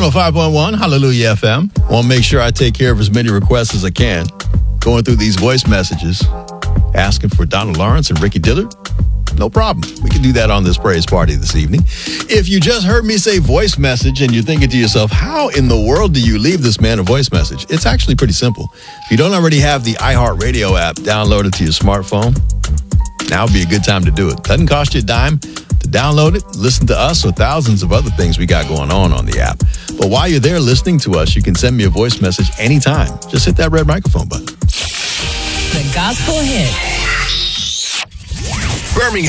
105.1 Hallelujah FM. Want to make sure I take care of as many requests as I can. Going through these voice messages, asking for Donald Lawrence and Ricky Dillard. No problem. We can do that on this praise party this evening. If you just heard me say voice message and you're thinking to yourself, how in the world do you leave this man a voice message? It's actually pretty simple. If you don't already have the iHeartRadio app downloaded to your smartphone, now would be a good time to do it. Doesn't cost you a dime to download it, listen to us or thousands of other things we got going on the app. But while you're there listening to us, you can send me a voice message anytime. Just hit that red microphone button. The Gospel Hit. Birmingham.